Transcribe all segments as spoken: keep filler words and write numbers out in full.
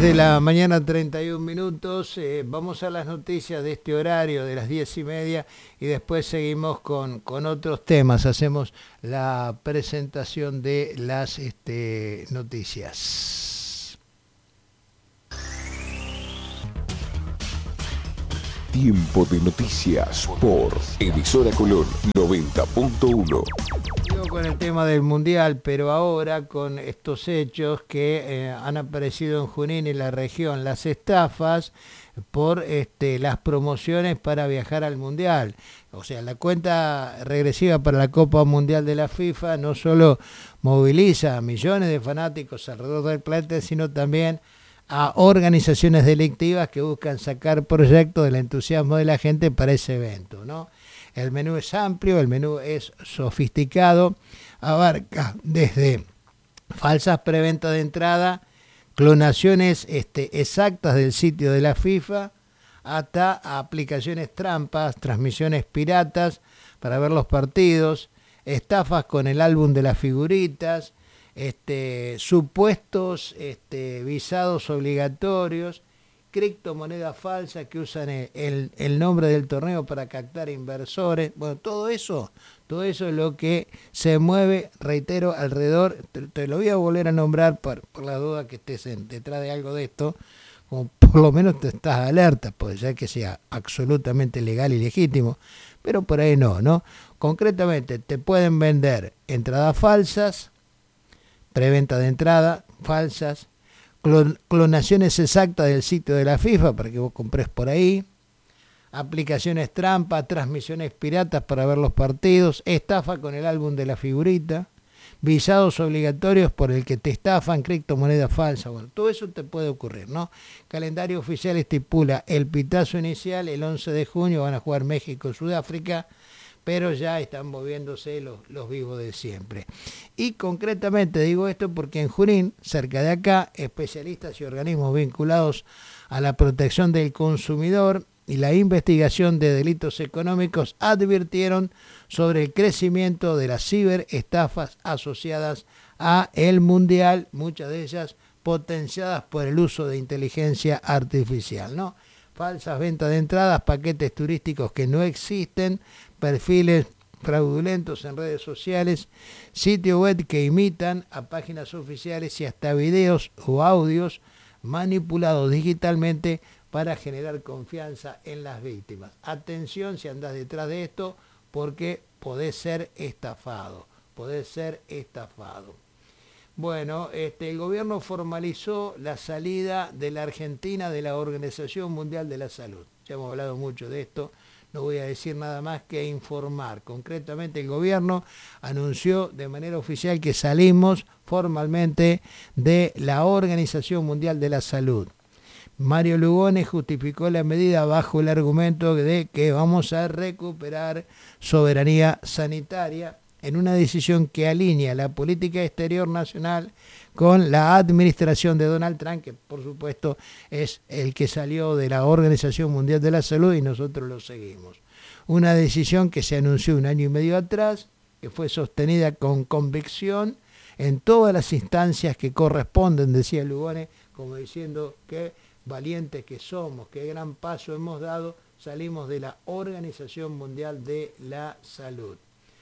de la mañana, treinta y un minutos. Eh, vamos a las noticias de este horario de las diez y media y después seguimos con, con otros temas. Hacemos la presentación de las este, noticias. Tiempo de noticias por Emisora Colón noventa punto uno. Sigo con el tema del mundial, pero ahora con estos hechos que eh, han aparecido en Junín y la región, las estafas por este, las promociones para viajar al mundial. O sea, la cuenta regresiva para la Copa Mundial de la FIFA no solo moviliza a millones de fanáticos alrededor del planeta, sino también a organizaciones delictivas que buscan sacar proyectos del entusiasmo de la gente para ese evento, ¿no? El menú es amplio, el menú es sofisticado, abarca desde falsas preventas de entrada, clonaciones este, exactas del sitio de la FIFA, hasta aplicaciones trampas, transmisiones piratas para ver los partidos, estafas con el álbum de las figuritas, este, supuestos este, visados obligatorios, criptomonedas falsas que usan el, el, el nombre del torneo para captar inversores. Bueno, todo eso, todo eso es lo que se mueve, reitero, alrededor. Te, te lo voy a volver a nombrar por, por la duda que estés en, detrás de algo de esto, como por lo menos te estás alerta, puede ser que sea absolutamente legal y legítimo, pero por ahí no, ¿no? Concretamente, te pueden vender entradas falsas, preventa de entrada falsas, clonaciones exactas del sitio de la FIFA para que vos compres por ahí, aplicaciones trampa, transmisiones piratas para ver los partidos, estafa con el álbum de la figurita, visados obligatorios por el que te estafan, criptomonedas falsas. Bueno, todo eso te puede ocurrir, ¿no? Calendario oficial estipula el pitazo inicial, el once de junio van a jugar México y Sudáfrica, pero ya están moviéndose los, los vivos de siempre. Y concretamente digo esto porque en Junín, cerca de acá, especialistas y organismos vinculados a la protección del consumidor y la investigación de delitos económicos advirtieron sobre el crecimiento de las ciberestafas asociadas a el mundial, muchas de ellas potenciadas por el uso de inteligencia artificial, ¿no? Falsas ventas de entradas, paquetes turísticos que no existen, perfiles fraudulentos en redes sociales, sitios web que imitan a páginas oficiales y hasta videos o audios manipulados digitalmente para generar confianza en las víctimas. Atención si andás detrás de esto porque podés ser estafado, podés ser estafado. Bueno, este, el gobierno formalizó la salida de la Argentina de la Organización Mundial de la Salud. Ya hemos hablado mucho de esto, no voy a decir nada más que informar. Concretamente, el gobierno anunció de manera oficial que salimos formalmente de la Organización Mundial de la Salud. Mario Lugones justificó la medida bajo el argumento de que vamos a recuperar soberanía sanitaria en una decisión que alinea la política exterior nacional con la administración de Donald Trump, que por supuesto es el que salió de la Organización Mundial de la Salud y nosotros lo seguimos. Una decisión que se anunció un año y medio atrás, que fue sostenida con convicción en todas las instancias que corresponden, decía Lugones, como diciendo que valientes que somos, qué gran paso hemos dado, salimos de la Organización Mundial de la Salud.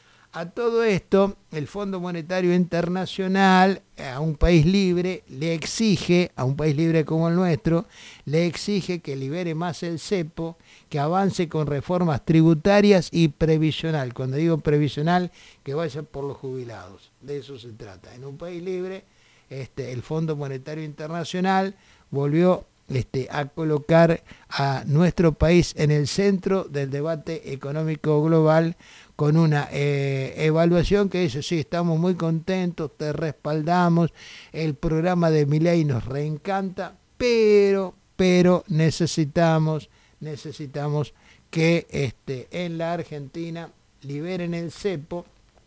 A todo esto, el Fondo Monetario Internacional, a un país libre, le exige, a un país libre como el nuestro, le exige que libere más el cepo, que avance con reformas tributarias y previsional. Cuando digo previsional, que vaya por los jubilados. De eso se trata. En un país libre, este, el Fondo Monetario Internacional volvió Este, a colocar a nuestro país en el centro del debate económico global con una eh, evaluación que dice, sí, estamos muy contentos, te respaldamos, el programa de Milei nos reencanta, pero, pero necesitamos, necesitamos que este, en la Argentina liberen el cepo.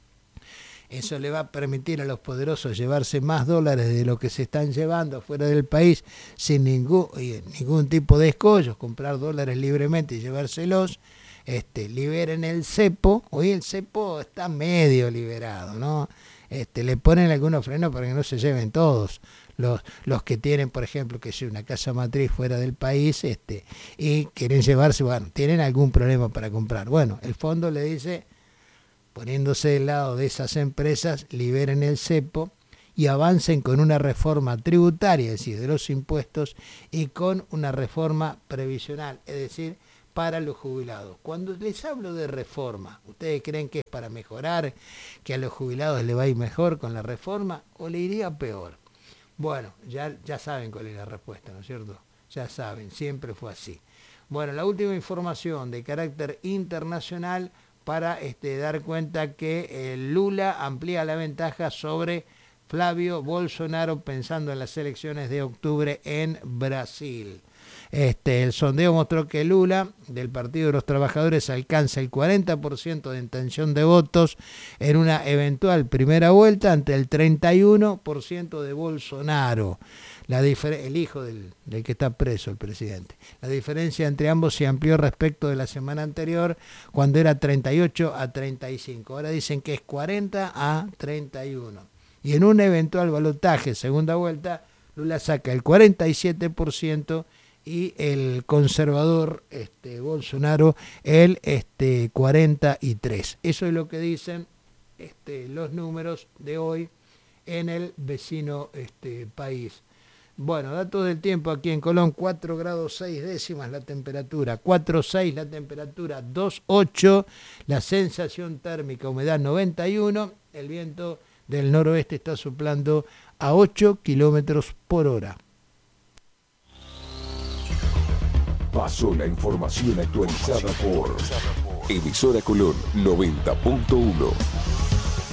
Eso le va a permitir a los poderosos llevarse más dólares de lo que se están llevando afuera del país sin ningún, ningún tipo de escollos, comprar dólares libremente y llevárselos. Este, liberen el cepo. Hoy el cepo está medio liberado, ¿no? Este, le ponen algunos frenos para que no se lleven todos los, los que tienen, por ejemplo, que es una casa matriz fuera del país, este, y quieren llevarse, bueno, tienen algún problema para comprar. Bueno, el fondo le dice, poniéndose del lado de esas empresas, liberen el cepo y avancen con una reforma tributaria, es decir, de los impuestos, y con una reforma previsional, es decir, para los jubilados. Cuando les hablo de reforma, ¿ustedes creen que es para mejorar, que a los jubilados les va a ir mejor con la reforma o le iría peor? Bueno, ya, ya saben cuál es la respuesta, ¿no es cierto? Ya saben, siempre fue así. Bueno, la última información de carácter internacional para este, dar cuenta que eh, Lula amplía la ventaja sobre Flavio Bolsonaro pensando en las elecciones de octubre en Brasil. Este, el sondeo mostró que Lula, del Partido de los Trabajadores, alcanza el cuarenta por ciento de intención de votos en una eventual primera vuelta ante el treinta y uno por ciento de Bolsonaro, la el hijo del, del que está preso, el presidente. La diferencia entre ambos se amplió respecto de la semana anterior, cuando era treinta y ocho a treinta y cinco. Ahora dicen que es cuarenta a treinta y uno. Y en un eventual balotaje, segunda vuelta, Lula saca el cuarenta y siete por ciento y el conservador este, Bolsonaro el este, cuarenta y tres por ciento. Eso es lo que dicen este, los números de hoy en el vecino este, país. Bueno, datos del tiempo aquí en Colón, cuatro grados seis décimas la temperatura, cuatro coma seis la temperatura, dos coma ocho la sensación térmica, humedad noventa y uno, el viento del noroeste está soplando a ocho kilómetros por hora. Pasó la información actualizada por Emisora Colón noventa punto uno.